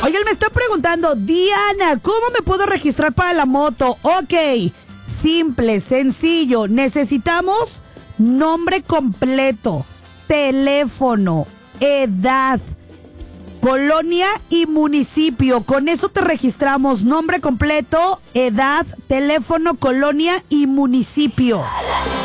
Oigan, me está preguntando, Diana, ¿cómo me puedo registrar para la moto? Ok, simple, sencillo. Necesitamos nombre completo, teléfono, edad, colonia y municipio. Con eso te registramos. Nombre completo, edad, teléfono, colonia y municipio.